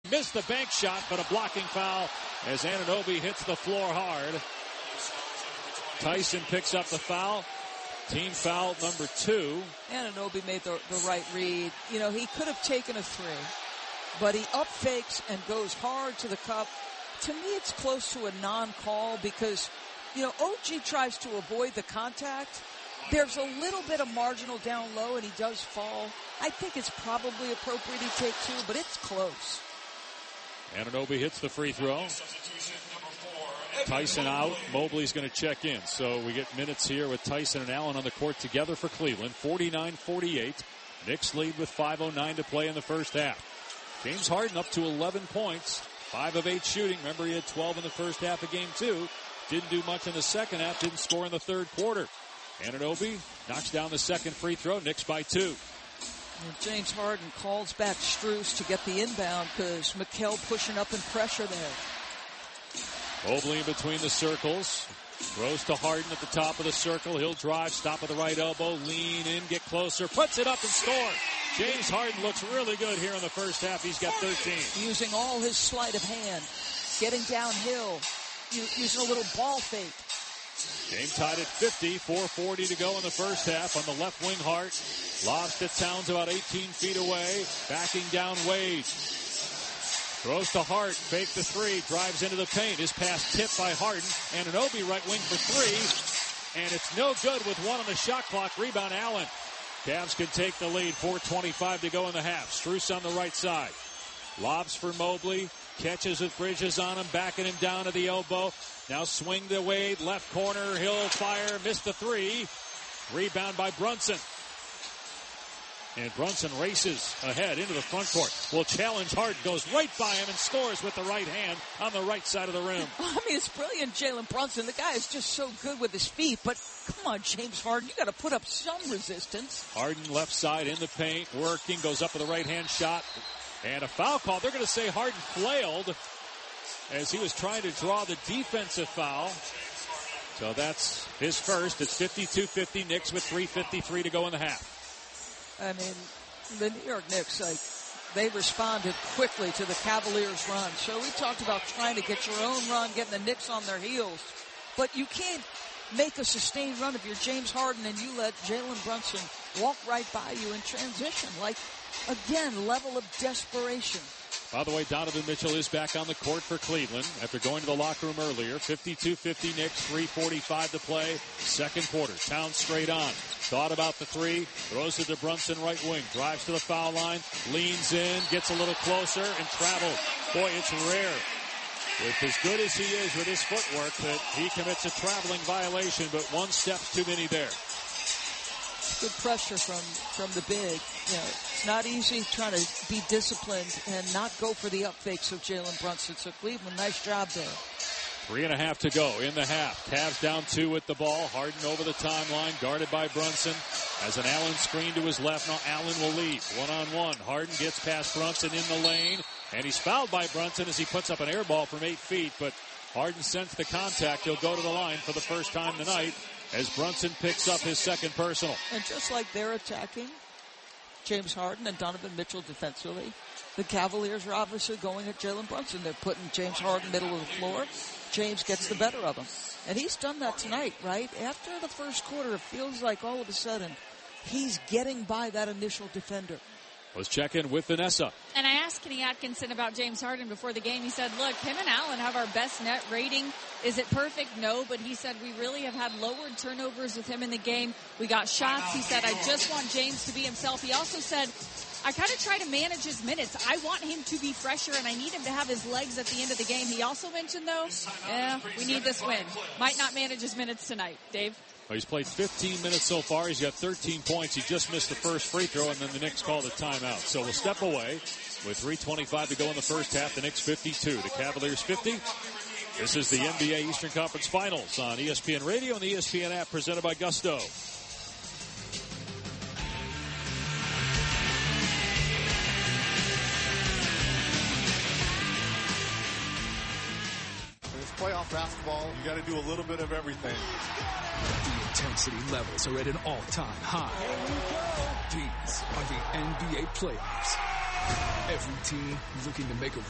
missed the bank shot, but a blocking foul as Anunoby hits the floor hard. Tyson picks up the foul. Team foul number 2. Anunoby made the right read. You know, he could have taken a 3, but he up fakes and goes hard to the cup. To me, it's close to a non-call because, you know, OG tries to avoid the contact. There's a little bit of marginal down low, and he does fall. I think it's probably appropriate he take 2, but it's close. Anunoby hits the free throw. Tyson out. Mobley's going to check in. So we get minutes here with Tyson and Allen on the court together for Cleveland. 49-48. Knicks lead with 5:09 to play in the first half. James Harden up to 11 points. 5 of 8 shooting. Remember, he had 12 in the first half of game 2. Didn't do much in the second half. Didn't score in the third quarter. Anunoby knocks down the second free throw. Knicks by 2. And James Harden calls back Strus to get the inbound because Mikal pushing up in pressure there. Mobley in between the circles. Throws to Harden at the top of the circle. He'll drive, stop at the right elbow, lean in, get closer, puts it up and scores. James Harden looks really good here in the first half. He's got 13. Using all his sleight of hand, getting downhill, using a little ball fake. Game tied at 50, 4:40 to go in the first half. On the left wing, Hart lobs to Towns about 18 feet away. Backing down Wade. Throws to Hart, fake the 3, drives into the paint. His pass tipped by Harden. Anunoby right wing for 3. And it's no good with 1 on the shot clock. Rebound Allen. Cavs can take the lead. 4:25 to go in the half. Strus on the right side. Lobs for Mobley. Catches with Bridges on him, backing him down to the elbow. Now swing to Wade, left corner. He'll fire, missed the 3. Rebound by Brunson. And Brunson races ahead into the front court. Will challenge Harden, goes right by him and scores with the right hand on the right side of the rim. I mean, it's brilliant, Jalen Brunson. The guy is just so good with his feet. But come on, James Harden, you got to put up some resistance. Harden left side in the paint, working, goes up with a right hand shot. And a foul call. They're going to say Harden flailed as he was trying to draw the defensive foul. So that's his first. It's 52-50 Knicks with 3:53 to go in the half. I mean, the New York Knicks, they responded quickly to the Cavaliers' run. So we talked about trying to get your own run, getting the Knicks on their heels. But you can't make a sustained run if you're James Harden and you let Jalen Brunson walk right by you in transition. Again, level of desperation. By the way, Donovan Mitchell is back on the court for Cleveland after going to the locker room earlier. 52-50 Knicks, 3:45 to play, second quarter. Towns straight on. Thought about the 3, throws it to Brunson right wing, drives to the foul line, leans in, gets a little closer, and travels. Boy, it's rare, with as good as he is with his footwork, that he commits a traveling violation, but 1 step's too many there. Good pressure from the big. You know, it's not easy trying to be disciplined and not go for the up fakes of Jalen Brunson. So Cleveland, nice job there. 3.5 to go in the half. Cavs down 2 with the ball. Harden over the timeline, guarded by Brunson. As an Allen screen to his left, now Allen will lead. 1-on-1. Harden gets past Brunson in the lane, and he's fouled by Brunson as he puts up an air ball from 8 feet. But Harden sensed the contact. He'll go to the line for the first time tonight as Brunson picks up his second personal. And just like they're attacking James Harden and Donovan Mitchell defensively, the Cavaliers are obviously going at Jalen Brunson. They're putting James Harden middle of the floor. James gets the better of him. And he's done that tonight, right? After the first quarter, it feels like all of a sudden he's getting by that initial defender. Let's check in with Vanessa. And I asked Kenny Atkinson about James Harden before the game. He said, look, him and Allen have our best net rating. Is it perfect? No, but he said we really have had lowered turnovers with him in the game. We got shots. He said, I just want James to be himself. He also said, I kind of try to manage his minutes. I want him to be fresher, and I need him to have his legs at the end of the game. He also mentioned, though, we need this win. Might not manage his minutes tonight. Dave? Well, he's played 15 minutes so far. He's got 13 points. He just missed the first free throw, and then the Knicks called a timeout. So we'll step away with 3:25 to go in the first half. The Knicks 52, the Cavaliers 50. This is the NBA Eastern Conference Finals on ESPN Radio and the ESPN app, presented by Gusto. Playoff basketball, you got to do a little bit of everything. The intensity levels are at an all-time high. These are the NBA playoffs. Every team looking to make a